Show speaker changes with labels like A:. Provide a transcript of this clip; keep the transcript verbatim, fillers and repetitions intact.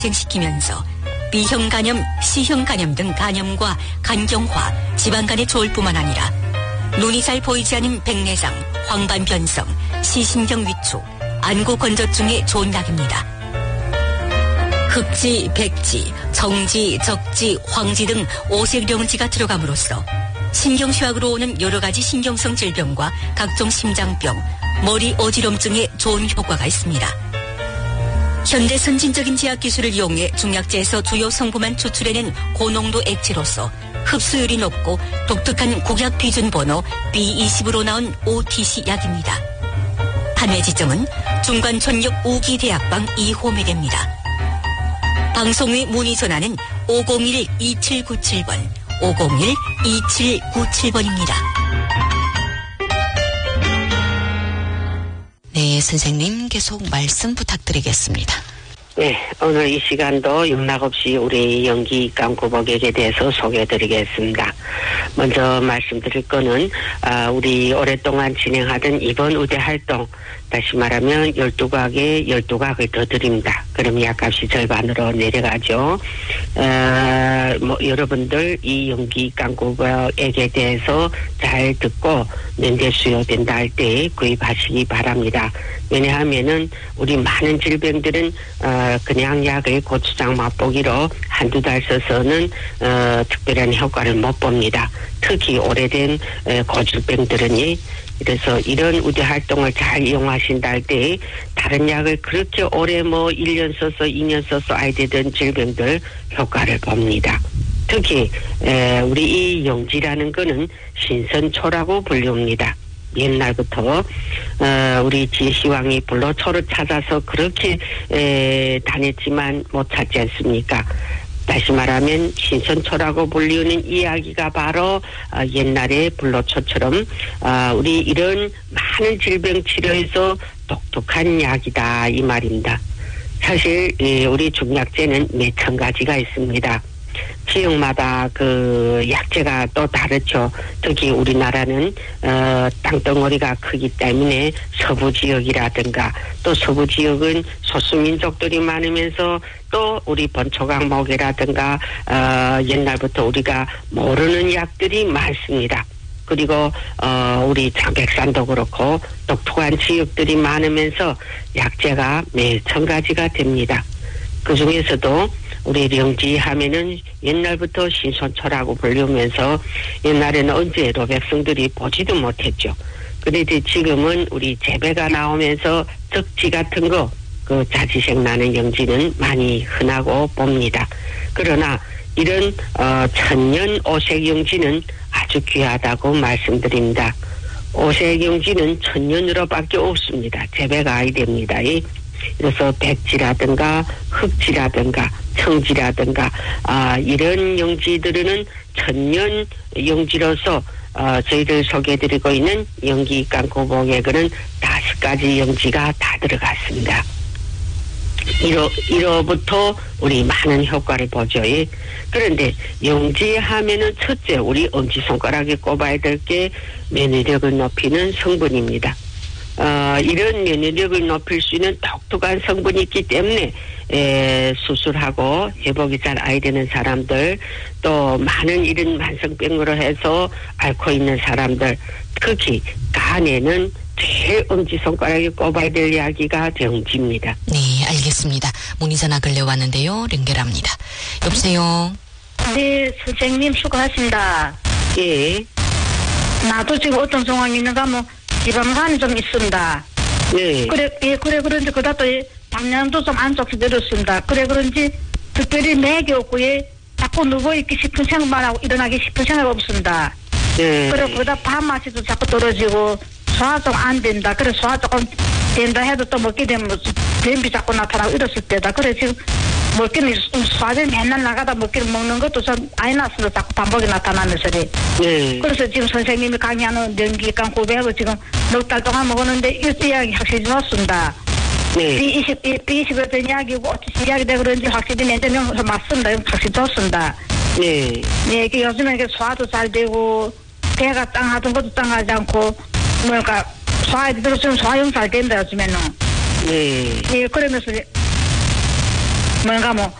A: 시키면서 B형 간염, C형 간염 등 간염과 간경화, 지방간의 조울뿐만 아니라 눈이 잘 보이지 않는 백내장, 황반변성, 시신경 위축, 안구 건조증에 좋은 약입니다. 흑지, 백지, 정지, 적지, 황지 등 오색령지가 들어감으로써 신경쇠약으로 오는 여러 가지 신경성 질병과 각종 심장병, 머리 어지럼증에 좋은 효과가 있습니다. 현대 선진적인 제약 기술을 이용해 중약제에서 주요 성분만 추출해낸 고농도 액체로서 흡수율이 높고 독특한 국약 비준 번호 비 이십으로 나온 오티씨 약입니다. 판매 지점은 중관촌역 우기대학방 이 호매대입니다. 방송 후에 문의 전화는 오공일 이칠구칠 번, 오공일 이칠구칠 번입니다.
B: 네, 선생님 계속 말씀 부탁드리겠습니다.
C: 네, 오늘 이 시간도 용락 없이 우리 연기 깡구복에게 대해서 소개해드리겠습니다. 먼저 말씀드릴 거는 우리 오랫동안 진행하던 이번 우대 활동, 다시 말하면 열두 각에 열두 각을 더 드립니다. 그럼 약값이 절반으로 내려가죠. 어, 뭐 여러분들 이 연기 깡구복에게 대해서 잘 듣고 면대 수요된다 할 때 구입하시기 바랍니다. 왜냐하면은 우리 많은 질병들은 어, 그냥 약을 고추장 맛보기로 한두 달 써서는 어, 특별한 효과를 못 봅니다. 특히 오래된 에, 고질병들은이 그래서 이런 우대 활동을 잘 이용하신다 할 때 다른 약을 그렇게 오래 뭐 일 년 써서 이 년 써서 아야 되던 질병들 효과를 봅니다. 특히 에, 우리 이 용지라는 거는 신선초라고 불립니다. 옛날부터 어, 우리 지시왕이 불로초를 찾아서 그렇게 에, 다녔지만 못 찾지 않습니까? 다시 말하면 신선초라고 불리는 이야기가 바로 어, 옛날에 불로초처럼 어, 우리 이런 많은 질병 치료에서 독특한 약이다 이 말입니다. 사실 이, 우리 중약제는 몇천 가지가 있습니다. 지역마다 그 약재가 또 다르죠. 특히 우리나라는 어, 땅덩어리가 크기 때문에 서부 지역이라든가 또 서부 지역은 소수민족들이 많으면서 또 우리 번초강목이라든가 어, 옛날부터 우리가 모르는 약들이 많습니다. 그리고 어, 우리 장백산도 그렇고 독특한 지역들이 많으면서 약재가 몇천 가지가 됩니다. 그 중에서도 우리 명지 하면은 옛날부터 신선초라고 불리면서 옛날에는 언제로 백성들이 보지도 못했죠. 그런데 지금은 우리 재배가 나오면서 적지 같은 거, 그 자지색 나는 영지는 많이 흔하고 봅니다. 그러나 이런 어, 천년 오색 영지는 아주 귀하다고 말씀드립니다. 오색 영지는 천년으로밖에 없습니다. 재배가 아야 됩니다. 그래서 백지라든가 흑지라든가 청지라든가 아, 이런 영지들은 천년 영지로서 어, 저희들 소개해드리고 있는 연기 깡구복에는 다섯 가지 영지가 다 들어갔습니다. 이로, 이로부터 우리 많은 효과를 보죠. 예. 그런데 영지 하면은 첫째 우리 엄지손가락에 꼽아야 될 게 면역력을 높이는 성분입니다. 어, 이런 면역력을 높일 수 있는 독특한 성분이 있기 때문에 에, 수술하고 회복이 잘 안 되는 사람들 또 많은 이런 만성병으로 해서 앓고 있는 사람들 특히 간에는 제일 엄지손가락에 꼽아야 될 약이가 정지입니다.
B: 네, 알겠습니다. 문의 전화 걸려왔는데요. 연결합니다. 여보세요.
D: 네, 선생님 수고하십니다.
C: 예.
D: 나도 지금 어떤 상황이 있는가 뭐 지방간이 좀 있습니다.
C: 네.
D: 그래, 예, 그래, 그런지, 그다 또, 방향도 좀 안 좋게 들었습니다. 그래, 그런지, 특별히 맥이 없고, 예, 자꾸 누워있기 싶은 생각만 하고, 일어나기 싶은 생각 없습니다.
C: 네.
D: 그래, 그다 밥맛이도 자꾸 떨어지고, 소화 좀 안 된다. 그래, 소화 조금 된다 해도 또 먹게 되면, 변비 자꾸 나타나고 이랬을 때다. 그래, 지금, 먹기는, 소화제 맨날 나가다 먹기를 먹는 것도 좀 아이 났어도 자꾸 반복이 나타나면서,
C: 네.
D: 그래서 지금 선생님이 강의하는 연기깡 구백을 지금 넉 달 동안 먹었는데 이 이야기 확실히 좋습니다.
C: 네.
D: 비 이십, 비 이십에 된 이야기고 어찌 이야기 되고 그런지 확실히 내대명 맞습니다. 확실히 좋습니다.
C: 네.
D: 네, 이게 요즘에 이게 소화도 잘 되고 배가 짱하던 것도 짱하지 않고 뭐랄까 소화에 들었으면 소화용 잘 된다 요즘에는.
C: 네.
D: 예, 그러면서 뭔가 뭐